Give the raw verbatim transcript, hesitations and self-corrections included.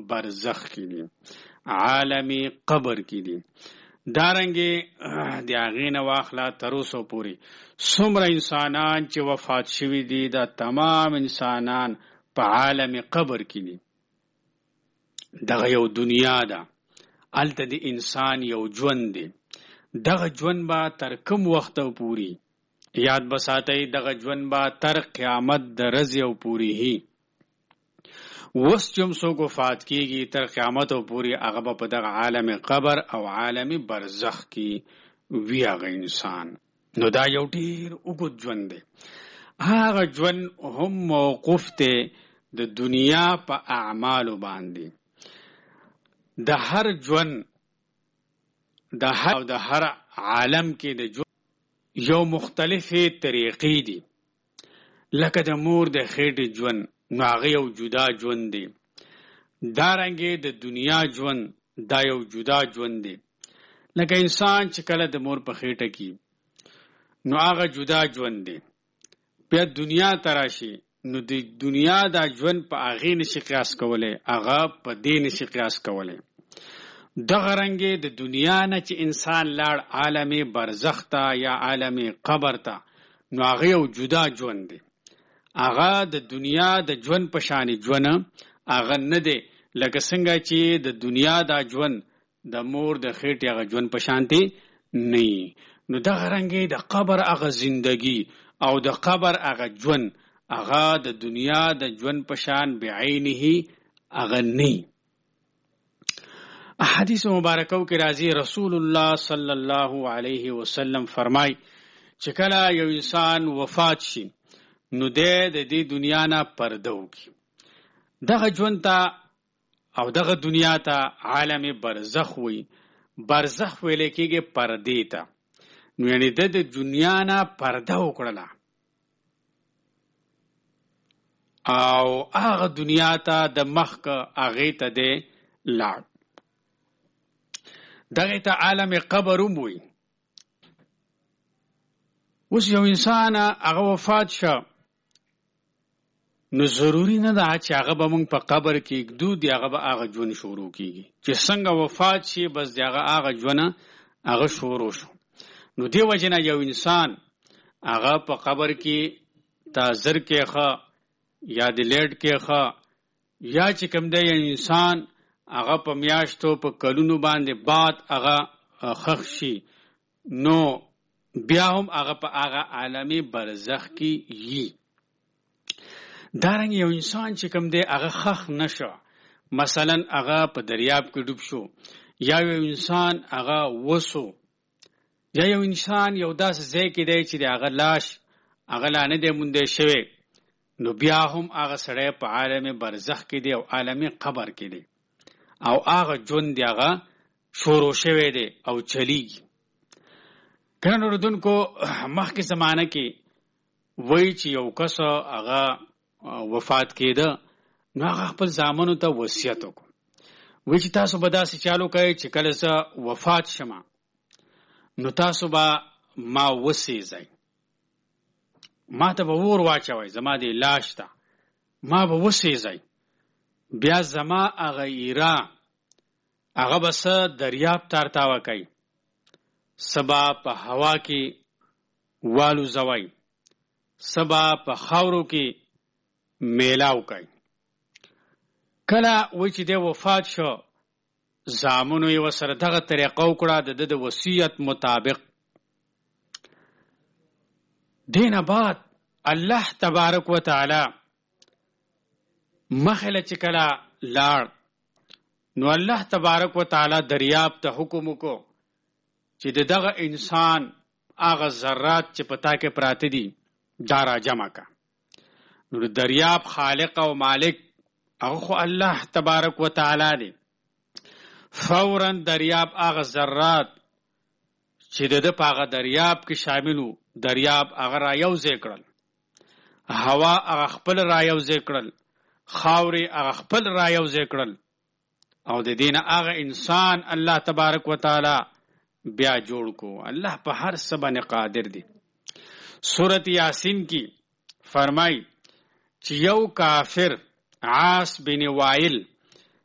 برزخ کې دي، عالم قبر کې دي. دارنګې د هغې نه واخله تر اوسه پورې څومره انسانان چې وفات شوي دي دا تمام انسانان په عالم قبر کې دي. دغه یو دنیا ده، هلته د انسان یو ژوند دی. دغه ژوند به تر کوم وخته پورې یاد به ساتئ، دغه ژوند به تر قیامت د ورځې او پورې هي. اوس چې هم څوک وفات کېږي تر قیامت او پورې هغه به په دغه عالم قبر او عالم برزخ کې وي هغه انسان. نو دا یو ډېر اوږد ژوند دی. هغه ژوند هم موقوف دی د دنیا په اعمالو باندې. د هر ژوند د هر د هر عالم کې د ژوند یو مختلفې طریقې دي. لکه د مور د خېټې ژوند، نو هغه یو جدا ژوند دی. دارنګې د دنیا ژوند دا یو جدا ژوند دی. لکه انسان چې کله د مور په خېټه کې نو هغه جدا ژوند دی. بیا دنیا ته راشي نو د دنیا دا ژوند په هغې نشي قیاس کولی، هغه په دې نشي قیاس کولی. دغه رنګې د دنیا نه چې انسان لاړ عالم برزخ ته یا عالم قبر ته، نو هغه یو جدا ژوند دی. هغه د دنیا د ژوند په شان ژوند هغه نه دی لکه څنګه چې د دنیا دا ژوند د مور د خېټې هغه ژوند په شانتې نه وي. نو دغه رنګې د قبر هغه زندگی او د قبر هغه ژوند هغه د دنیا د ژوند په شان بعینه هغه نه. حدیث مبارکو کې راځي رسول الله صلی الله علیه وسلم فرمای چې کله یو انسان وفات شي نو دی د دې دنیا نه پرده وکړي. دغه ژوند ته او دغه دنیا ته عالم برزخ وي. برزخ ویل کېږي پردې ته. نو یعنې د د دنیا نه پرده وکړله او هغه دنیا ته د مخکې هغې ته دی لاړ. دغې ته عالم قبر هم وي. اوس یو انسان هغه وفات شه نو ضروري نه ده چې هغه به موږ په قبر کې ږدو، د هغه به هغه ژوند شروع کېږي چې څنګه وفات شي بس د هغه هغه ژوند هغه شروع شو. نو دې وجې نه یو انسان هغه په قبر کې تازر کې ښه یا د لیټ کې ښه یا چې کوم دی انسان هغه په میاشتو په کلونو باندې بعد هغه خښ شي نو بیا هم هغه په هغه عالمي برزخ کې یي. دارنګ یو انسان چې کوم دی هغه خښ نشه، مثلا هغه په دریاب کې ډوب شو، یا یو انسان هغه وسو، یا یو انسان یو داسې ځای کې دی چې د هغه لاش هغه لا نه دی موندی شوی، نو بیا هم هغه سړی په عالم برزخ کې دی او عالم قبر کې دی او هغه ژوند دی هغه شروع شوی دی او چلیږي. ګرانو اورېدونکو، مخکې زمانه کې وایي چې یو کس هغه وفات کېده نو هغه خپل زامنو ته وصیت وکړو، وایي چې تاسو به داسې چالو کوئ چې کله زه وفات شمه نو تاسو به ما وسیځئ، ما ته به اور واچوئ، زما د لاش ته ما به وسیځئ، بیا زما هغه ایره هغه به څه دریاب ته ارتاوه کوئ، څه به په هوا کې والوزوئ، څه به په خاورو کې میلاو کوئ. کله وایي چې دی وفات شو زامنو یې ورسره دغه طریقه وکړه د ده د وصیت مطابق. دې نه بعد الله تبارک و تعالی مخله چې کله لاړ نو الله تبارک و تعالی دریاب ته حکم وکړو چې د دغه انسان هغه ذرات چې په تا کې پراته دي دا را جمع کا. نو دریاب خالق او مالک هغه خو الله تبارک و تعالی دی. فورا دریاب هغه ذرات چې د ده په هغه دریاب کې شامل وو دریاب هغه را یوځای کړل، هوا هغه خپل را یوځای کړل، خاورې هغه خپل را یوځای کړل او د دې نه هغه انسان الله تبارک و تعالی بیا جوړ کو. الله په هر څه باندې قادر دی. سورت یاسین کې فرمای چې یو کافر عاص بن وائل